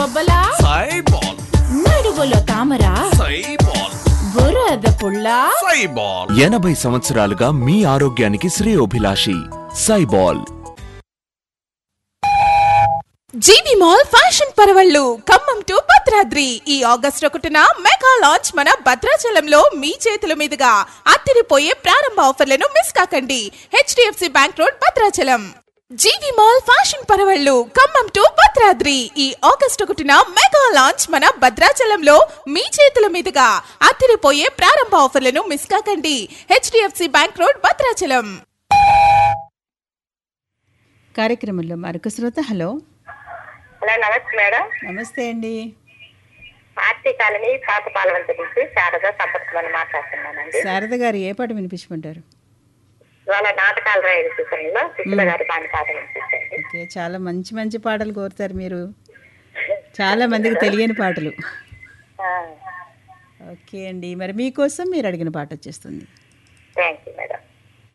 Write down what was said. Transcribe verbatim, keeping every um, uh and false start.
బొబ్బలా సైబాల్, నడువులో తామరా సైబాల్, బురద పుల్ల సైబాల్. ఎనభై సంవత్సరాలుగా మీ ఆరోగ్యానికి శ్రేయోభిలాషి సైబాల్. జీబీ మాల్ ఫ్యాషన్ పరవళ్ళు ఖమ్మం టు భద్రాద్రి ఈ ఆగస్ట్ ఒకటిన మెగా లాంచ్ మన భద్రాచలంలో మీ చేతుల మీదుగా అత్తిరిపోయే ప్రారంభ ఆఫర్లను మిస్ కాకండి. HDFC bank road Bhadrachalam. GB mall fashion పరవళ్ళు ఖమ్మం టు భద్రాద్రి ఈ ఆగస్ట్ ఒకటిన మెగా లాంచ్ మన భద్రాచలంలో మీ చేతుల మీదుగా అత్తిరిపోయే ప్రారంభ ఆఫర్లను మిస్ కాకండి. HDFC bank road Bhadrachalam. కార్యక్రమంలో మరొక శ్రోత. హలో హలో, నమస్తే మేడం. నమస్తే అండి. ఆర్టీ కాలనీ పాత పాలవంతి నుంచి శారద సంపత్మని మాట్లాడుతున్నానండి. శారద గారు ఏ పాట వినిపించమంటారు? ఇవాళ నాటకాల రైలు సీజన్లో సుశీల గారి పాట పాట వినిపించండి. ఓకే, చాలా మంచి మంచి పాటలు కోరుతారు మీరు. చాలా మందికి తెలియని పాటలు. ఓకే అండి, మరి మీకోసం మీరు అడిగిన పాట వచ్చేస్తుంది.